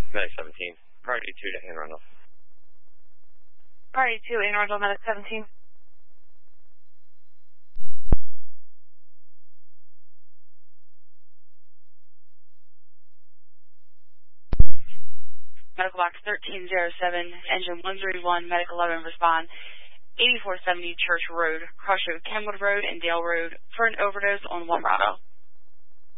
Medic 17. Priority 2 to Anne Arundel. Priority 2, Anne Arundel, Medic 17. Medical box 1307, engine 131, Medic 11, respond 8470 Church Road, cross road Kenwood Road and Dale Road for an overdose on 1 Bravo.